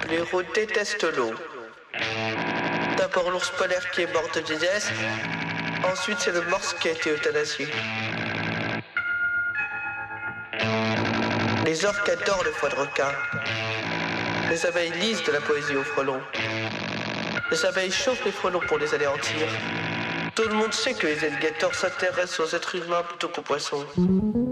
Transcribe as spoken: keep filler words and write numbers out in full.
Les héros détestent l'eau. D'abord l'ours polaire qui est mort de vieillesse, ensuite c'est le morse qui a été euthanasié. Les orques adorent le foie de requin. Les abeilles lisent de la poésie aux frelons. Les abeilles chauffent les frelons pour les anéantir. Tout le monde sait que les alligators s'intéressent aux êtres humains plutôt qu'aux poissons.